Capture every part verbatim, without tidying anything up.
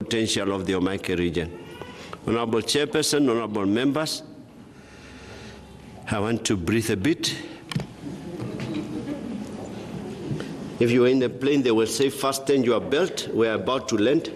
potential of the Omake region. Honorable Chairperson, honorable members, I want to breathe a bit. If you are in a plane, they will say, fasten your belt, we are about to land.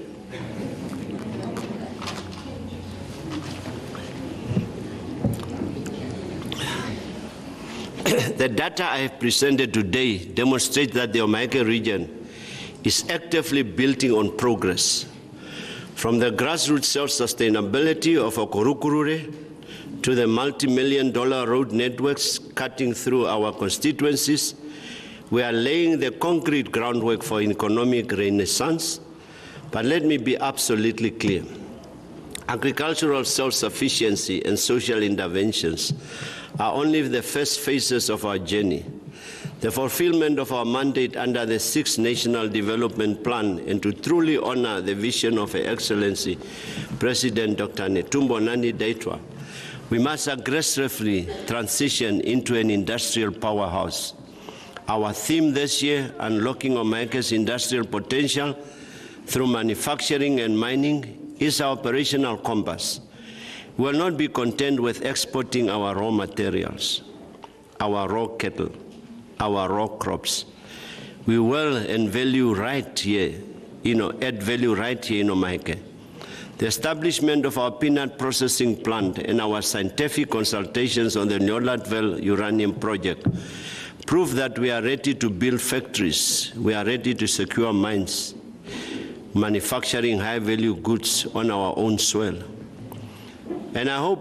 The data I have presented today demonstrates that the Omake region is actively building on progress. From the grassroots self-sustainability of Okorukurure to the multi-million dollar road networks cutting through our constituencies, we are laying the concrete groundwork for economic renaissance. But let me be absolutely clear. Agricultural self-sufficiency and social interventions are only the first phases of our journey. The fulfillment of our mandate under the sixth National Development Plan and to truly honor the vision of Her Excellency President Doctor Netumbo Nandi-Ndaitwah, we must aggressively transition into an industrial powerhouse. Our theme this year, Unlocking Omake's Industrial Potential through Manufacturing and Mining, is our operational compass. We will not be content with exporting our raw materials, our raw cattle, our raw crops. We will and value right here, you know, add value right here in Omake. The establishment of our peanut processing plant and our scientific consultations on the Nyolatvel uranium project prove that we are ready to build factories, we are ready to secure mines, manufacturing high-value goods on our own soil. And I hope